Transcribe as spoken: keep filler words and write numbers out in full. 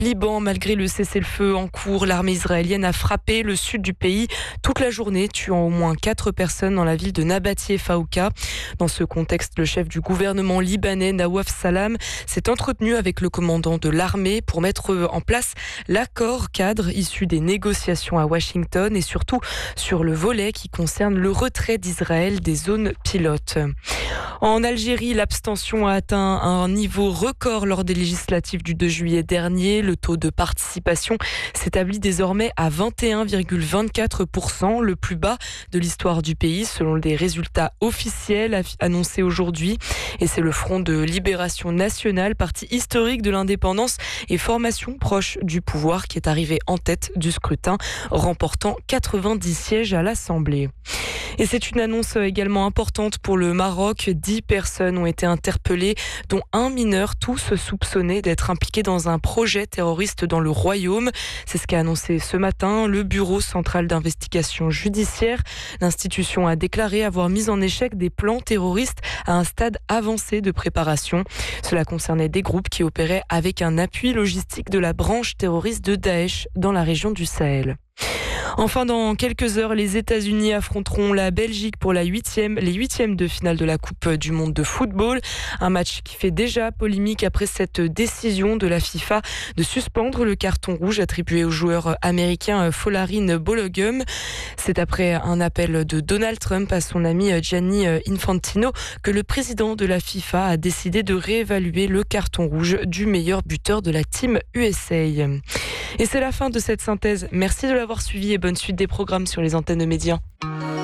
Liban, malgré le cessez-le-feu en cours, l'armée israélienne a frappé le sud du pays toute la journée, tuant au moins quatre personnes dans la ville de Nabati et Faouka. Dans ce contexte, le chef du gouvernement libanais, Nawaf Salam, s'est entretenu avec le commandant de l'armée pour mettre en place l'accord cadre issu des négociations à Washington et surtout sur le volet qui concerne le retrait d'Israël des zones pilotes. En Algérie, l'abstention a atteint un niveau record lors des législatives du deux juillet dernier. Le taux de participation s'établit désormais à vingt et un virgule vingt-quatre pour cent, le plus bas de l'histoire du pays, selon les résultats officiels annoncés aujourd'hui. Et c'est le Front de Libération Nationale, parti historique de l'indépendance et formation proche du pouvoir, qui est arrivé en tête du scrutin, remportant quatre-vingt-dix sièges à l'Assemblée. Et c'est une annonce également importante pour le Maroc. Dix personnes ont été interpellées, dont un mineur, tous soupçonnés d'être impliqués dans un projet terroriste dans le royaume. C'est ce qu'a annoncé ce matin le Bureau central d'investigation judiciaire. L'institution a déclaré avoir mis en échec des plans terroristes à un stade avancé de préparation. Cela concernait des groupes qui opéraient avec un appui logistique de la branche terroriste de Daesh dans la région du Sahel. Enfin, dans quelques heures, les États-Unis affronteront la Belgique pour la huitième, les huitièmes de finale de la Coupe du Monde de football. Un match qui fait déjà polémique après cette décision de la FIFA de suspendre le carton rouge attribué au joueur américain Folarin Balogun. C'est après un appel de Donald Trump à son ami Gianni Infantino que le président de la FIFA a décidé de réévaluer le carton rouge du meilleur buteur de la Team U S A. Et c'est la fin de cette synthèse. Merci de l'avoir suivi et bonne suite des programmes sur les antennes de Média.